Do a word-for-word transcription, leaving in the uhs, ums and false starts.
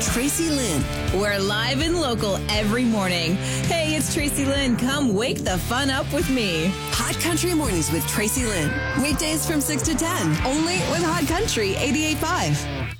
Tracy Lynn. We're live and local every morning. Hey, it's Tracy Lynn. Come wake the fun up with me. Hot Country Mornings with Tracy Lynn. Weekdays from six to ten. Only with Hot Country eighty-eight point five.